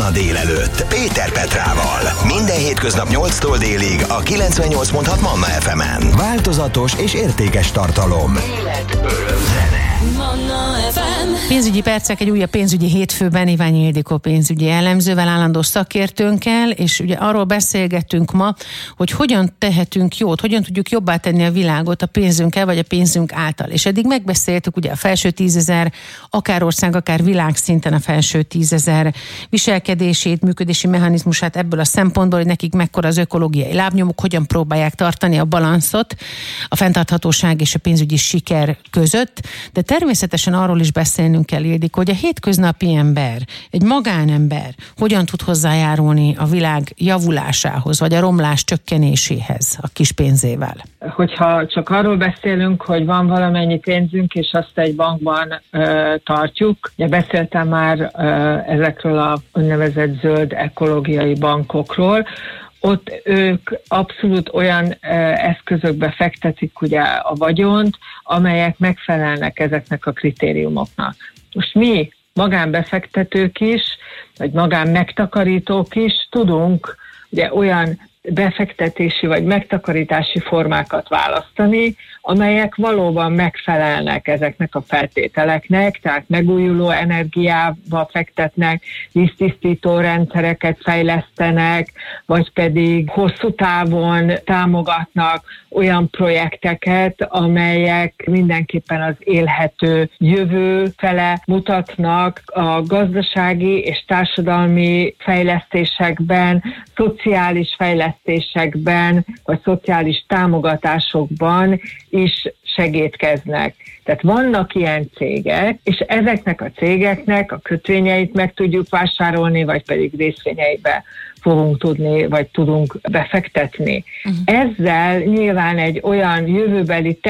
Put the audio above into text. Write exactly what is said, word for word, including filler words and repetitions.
a délelőtt Péter Petrával. Minden hétköznap nyolctól délig a kilencvennyolc pont hat Manna ef emen. Változatos és értékes tartalom. Élet, öröm, zene. Manna ef em. Pénzügyi percek egy újabb pénzügyi hétfőben Iványi Ildikó pénzügyi elemzővel, állandó szakértőnkkel, és ugye arról beszélgettünk ma, hogy hogyan tehetünk jót, hogyan tudjuk jobbá tenni a világot a pénzünkkel, vagy a pénzünk által. És eddig megbeszéltük ugye a felső tízezer, akár ország, akár világszinten a felső tízezer viselkedését, működési mechanizmusát ebből a szempontból, hogy nekik mekkora az ökológiai lábnyomuk, hogyan próbálják tartani a balanszot a fenntarthatóság és a pénzügyi siker között. De természetesen arról is beszélnünk kell, Ildikó, hogy a hétköznapi ember, egy magánember hogyan tud hozzájárulni a világ javulásához, vagy a romlás csökkenéséhez a kis pénzével. Hogyha csak arról beszélünk, hogy van valamennyi pénzünk, és azt egy bankban ö, tartjuk, ugye beszéltem már ö, ezekről a úgynevezett zöld ekológiai bankokról, ott ők abszolút olyan ö, eszközökbe fektetik ugye a vagyont, amelyek megfelelnek ezeknek a kritériumoknak. Most mi, magánbefektetők is, vagy magánmegtakarítók is tudunk ugye olyan befektetési vagy megtakarítási formákat választani, amelyek valóban megfelelnek ezeknek a feltételeknek, tehát megújuló energiába fektetnek, víztisztító rendszereket fejlesztenek, vagy pedig hosszú távon támogatnak olyan projekteket, amelyek mindenképpen az élhető jövő fele mutatnak a gazdasági és társadalmi fejlesztésekben, szociális fejlesztésekben, vagy szociális támogatásokban is segítkeznek. Tehát vannak ilyen cégek, és ezeknek a cégeknek a kötvényeit meg tudjuk vásárolni, vagy pedig részvényeibe fogunk tudni, vagy tudunk befektetni. Uh-huh. Ezzel nyilván egy olyan jövőbeli